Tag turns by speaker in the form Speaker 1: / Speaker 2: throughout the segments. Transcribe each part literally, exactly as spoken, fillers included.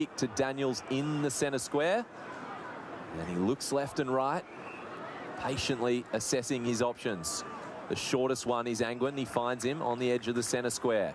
Speaker 1: to Daniels in the centre square. And he looks left and right, patiently assessing his options. The shortest one is Angwin. He finds him on the edge of the centre square.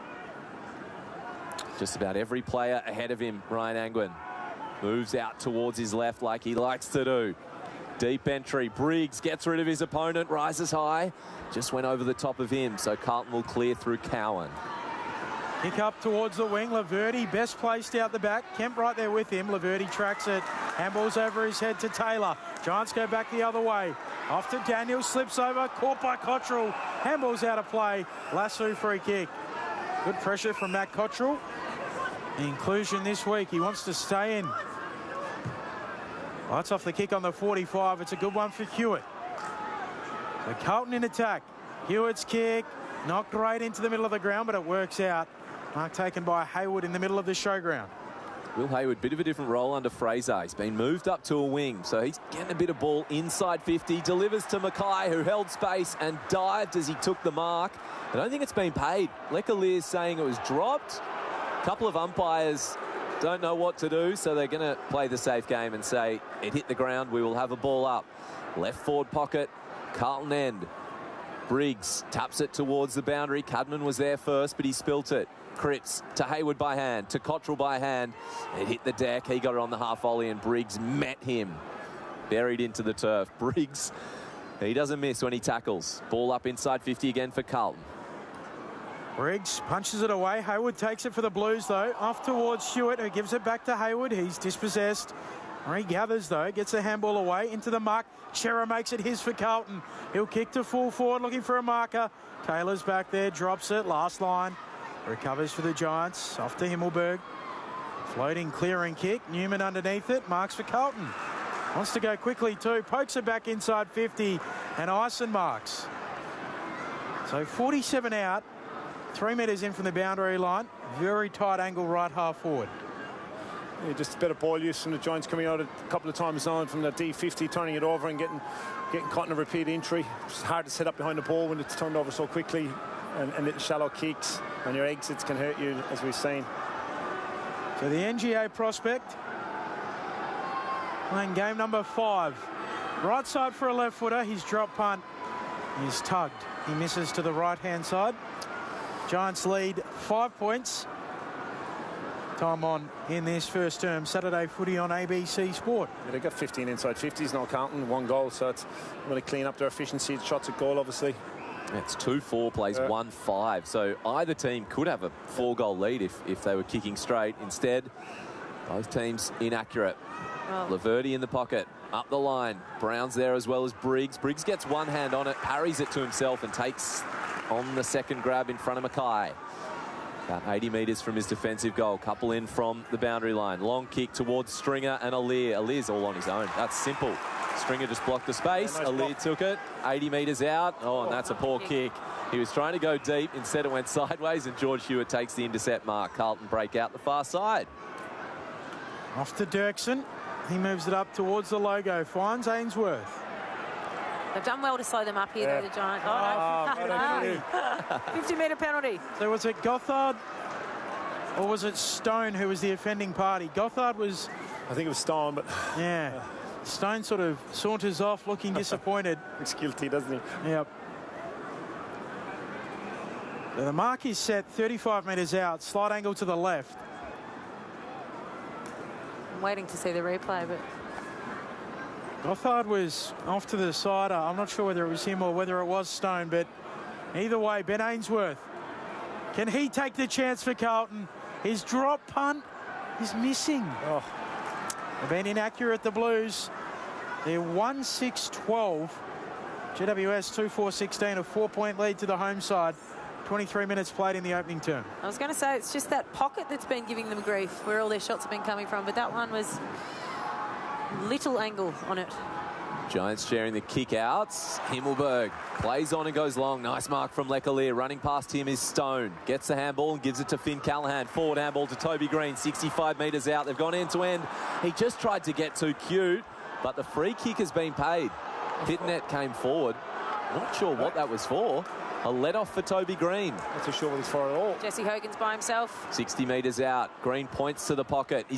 Speaker 1: Just about every player ahead of him, Ryan Angwin. Moves out towards his left like he likes to do. Deep entry. Briggs gets rid of his opponent, rises high. Just went over the top of him, so Carlton will clear through Cowan.
Speaker 2: Kick up towards the wing. Laverty best placed out the back. Kemp right there with him. Laverty tracks it. Handballs over his head to Taylor. Giants go back the other way. Off to Daniels. Slips over. Caught by Cottrell. Handballs out of play. Lasso free kick. Good pressure from Matt Cottrell. The inclusion this week. He wants to stay in. Lights off the kick on the forty-five. It's a good one for Hewitt. So Carlton in attack. Hewitt's kick. Knocked right into the middle of the ground, but it works out. Mark taken by Hayward in the middle of the showground.
Speaker 1: Will Hayward, bit of a different role under Fraser. He's been moved up to a wing, so he's getting a bit of ball inside fifty. Delivers to Mackay, who held space and dived as he took the mark. I don't think it's been paid. Leclerc saying it was dropped. A couple of umpires don't know what to do, so they're going to play the safe game and say, it hit the ground, we will have a ball up. Left forward pocket, Carlton end. Briggs taps it towards the boundary. Cadman was there first, but he spilt it. Cripps to Hayward by hand, to Cottrell by hand. It hit the deck. He got it on the half volley, and Briggs met him. Buried into the turf. Briggs, he doesn't miss when he tackles. Ball up inside fifty again for Carlton.
Speaker 2: Briggs punches it away. Hayward takes it for the Blues, though. Off towards Hewitt, who gives it back to Hayward. He's dispossessed. Regathers, though. Gets the handball away into the mark. Chera makes it his for Carlton. He'll kick to full forward, looking for a marker. Taylor's back there, drops it. Last line. Recovers for the Giants. Off to Himmelberg. Floating, clearing kick. Newman underneath it. Marks for Carlton. Wants to go quickly, too. Pokes it back inside fifty. And Ison marks. So forty-seven out. Three metres in from the boundary line. Very tight angle right half forward.
Speaker 3: Yeah, just a bit of ball use from the Giants, coming out a couple of times on from the D fifty, turning it over and getting getting caught in a repeat entry. It's hard to set up behind the ball when it's turned over so quickly, and, and little shallow kicks and your exits can hurt you, as we've seen.
Speaker 2: So the N G A prospect playing game number five. Right side for a left footer. His drop punt is tugged. He misses to the right hand side. Giants lead five points. Time on in this first term. Saturday footy on A B C Sport.
Speaker 3: Yeah, they've got fifteen inside fifties now, Carlton, one goal, so it's going to clean up their efficiency. Shots at goal, obviously.
Speaker 1: It's two four plays
Speaker 3: yeah.
Speaker 1: one five, so either team could have a four goal lead if, if they were kicking straight. Instead, both teams inaccurate. Oh. Laverty in the pocket, up the line. Brown's there as well as Briggs. Briggs gets one hand on it, parries it to himself and takes on the second grab in front of Mackay. About eighty metres from his defensive goal. Couple in from the boundary line. Long kick towards Stringer and Aliir. Alir's all on his own. That's simple. Stringer just blocked the space. Yeah, nice Aliir block. Took it. eighty metres out. Oh, and that's a poor kick. He was trying to go deep. Instead, it went sideways, and George Hewitt takes the intercept mark. Carlton break out the far side.
Speaker 2: Off to Dirksen. He moves it up towards the logo. Finds Ainsworth.
Speaker 4: They've done well to slow them up here, yeah. though, the Giants. Oh, no. fifty metre penalty.
Speaker 2: So was it Gothard or was it Stone who was the offending party? Gothard was...
Speaker 3: I think it was Stone, but...
Speaker 2: Yeah. Stone sort of saunters off looking disappointed.
Speaker 3: Looks guilty, doesn't he?
Speaker 2: Yep. So the mark is set thirty-five metres out. Slight angle to the left.
Speaker 4: I'm waiting to see the replay, but...
Speaker 2: Gothard was off to the side. I'm not sure whether it was him or whether it was Stone, but either way, Ben Ainsworth. Can he take the chance for Carlton? His drop punt is missing. Oh. They've been inaccurate, the Blues. They're one six twelve. G W S two four sixteen, a four-point lead to the home side. twenty-three minutes played in the opening term.
Speaker 4: I was going to say, it's just that pocket that's been giving them grief, where all their shots have been coming from, but that one was... little angle on it.
Speaker 1: Giants sharing the kick outs. Himmelberg plays on and goes long. Nice mark from Leclerc. Running past him is Stone. Gets the handball and gives it to Finn Callahan. Forward handball to Toby Green. sixty-five metres out. They've gone end to end. He just tried to get too cute, but the free kick has been paid. Pitnet came forward. Not sure what that was for. A let-off for Toby Green.
Speaker 3: Not too sure what he's for at all.
Speaker 4: Jesse Hogan's by himself.
Speaker 1: sixty metres out. Green points to the pocket. He's